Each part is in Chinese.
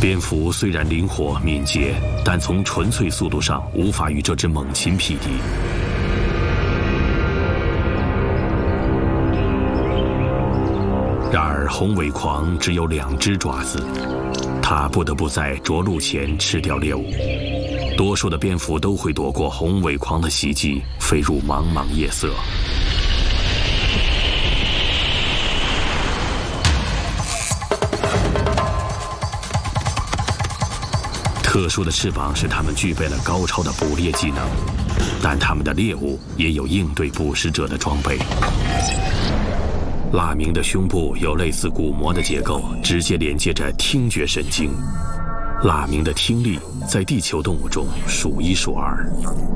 蝙蝠虽然灵活敏捷，但从纯粹速度上无法与这只猛禽匹敌。然而，红尾狂只有2只爪子，它不得不在着陆前吃掉猎物。多数的蝙蝠都会躲过红尾狂的袭击，飞入茫茫夜色。特殊的翅膀使它们具备了高超的捕猎技能，但它们的猎物也有应对捕食者的装备。蜡明的胸部有类似鼓膜的结构，直接连接着听觉神经。蜡明的听力在地球动物中数1数2。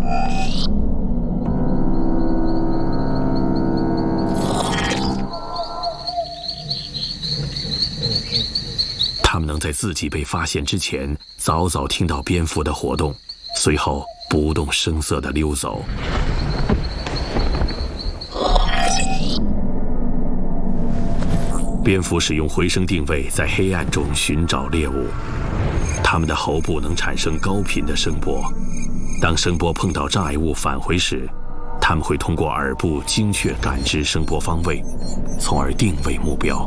它们能在自己被发现之前，早早听到蝙蝠的活动，随后不动声色地溜走。蝙蝠使用回声定位在黑暗中寻找猎物，它们的喉部能产生高频的声波。当声波碰到障碍物返回时，它们会通过耳部精确感知声波方位，从而定位目标。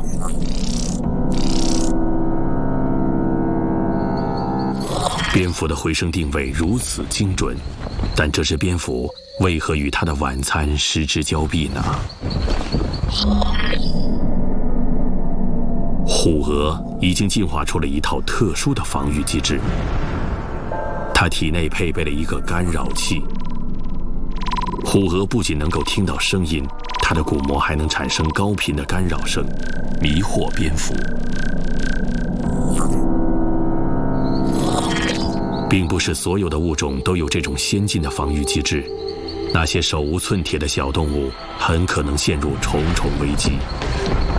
蝙蝠的回声定位如此精准，但这只蝙蝠为何与它的晚餐失之交臂呢？虎蛾已经进化出了一套特殊的防御机制，它体内配备了一个干扰器。虎蛾不仅能够听到声音，它的鼓膜还能产生高频的干扰声，迷惑蝙蝠。并不是所有的物种都有这种先进的防御机制，那些手无寸铁的小动物很可能陷入重重危机。